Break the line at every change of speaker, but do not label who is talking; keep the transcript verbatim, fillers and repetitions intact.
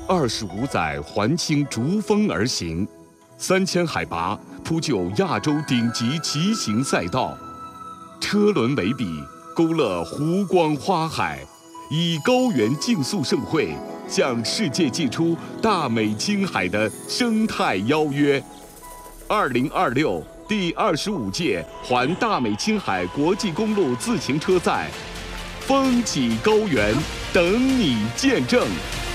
二十五载环青逐风而行，三千海拔铺就亚洲顶级骑行赛道，车轮为笔，勾勒湖光花海，以高原竞速盛会向世界寄出大美青海的生态邀约。二零二六第二十五届环大美青海国际公路自行车赛，风起高原，等你见证。